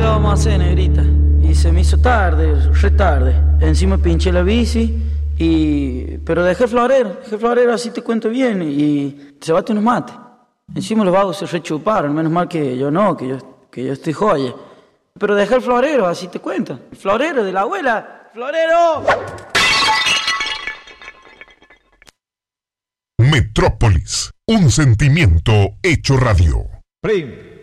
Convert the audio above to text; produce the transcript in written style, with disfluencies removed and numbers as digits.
le vamos a hacer, negrita? Y se me hizo tarde, re tarde. Encima pinché la bici pero dejé el florero, así te cuento bien, y se bate unos mates. Encima los vagos se rechuparon, menos mal que yo no, que yo estoy joya. Pero dejé el florero, así te cuento. El florero de la abuela. ¡Florero! Metrópolis, un sentimiento hecho radio. Prim.